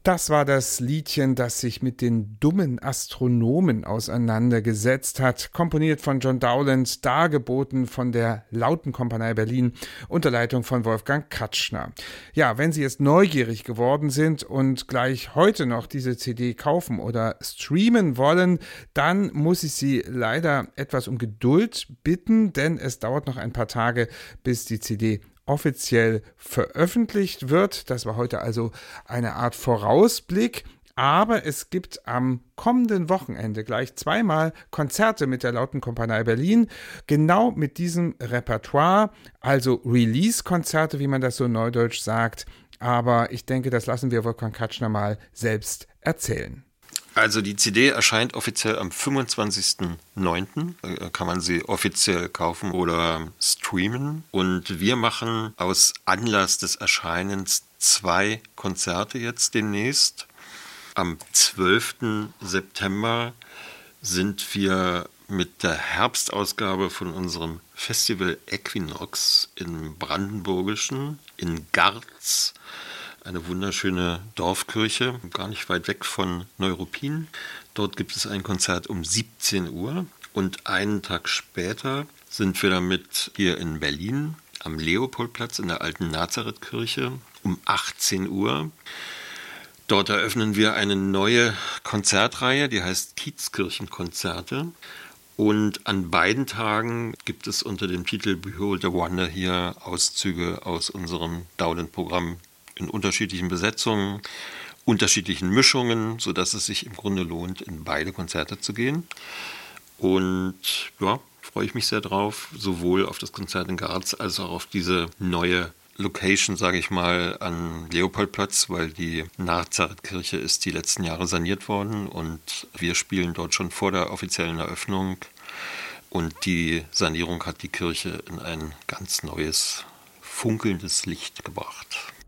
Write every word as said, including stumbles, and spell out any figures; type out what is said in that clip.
Das war das Liedchen, das sich mit den dummen Astronomen auseinandergesetzt hat, komponiert von John Dowland, dargeboten von der Lautenkompanie Berlin unter Leitung von Wolfgang Katschner. Ja, wenn Sie jetzt neugierig geworden sind und gleich heute noch diese C D kaufen oder streamen wollen, dann muss ich Sie leider etwas um Geduld bitten, denn es dauert noch ein paar Tage, bis die C D offiziell veröffentlicht wird. Das war heute also eine Art Vorausblick. Aber es gibt am kommenden Wochenende gleich zweimal Konzerte mit der Lautenkompanie Berlin, genau mit diesem Repertoire, also Release-Konzerte, wie man das so neudeutsch sagt. Aber ich denke, das lassen wir Wolfgang Katschner mal selbst erzählen. Also die C D erscheint offiziell am fünfundzwanzigsten neunten Da kann man sie offiziell kaufen oder streamen. Und wir machen aus Anlass des Erscheinens zwei Konzerte jetzt demnächst. Am zwölften September sind wir mit der Herbstausgabe von unserem Festival Equinox im Brandenburgischen in Garz. Eine wunderschöne Dorfkirche, gar nicht weit weg von Neuruppin. Dort gibt es ein Konzert um siebzehn Uhr. Und einen Tag später sind wir damit hier in Berlin am Leopoldplatz in der alten Nazarethkirche um achtzehn Uhr. Dort eröffnen wir eine neue Konzertreihe, die heißt Kiezkirchenkonzerte. Und an beiden Tagen gibt es unter dem Titel Behold the Wonder hier Auszüge aus unserem Dowland-Programm in unterschiedlichen Besetzungen, unterschiedlichen Mischungen, sodass es sich im Grunde lohnt, in beide Konzerte zu gehen. Und ja, freue ich mich sehr drauf, sowohl auf das Konzert in Garz als auch auf diese neue Location, sage ich mal, an Leopoldplatz, weil die Nazarethkirche ist die letzten Jahre saniert worden und wir spielen dort schon vor der offiziellen Eröffnung. Und die Sanierung hat die Kirche in ein ganz neues, funkelndes Licht gebracht.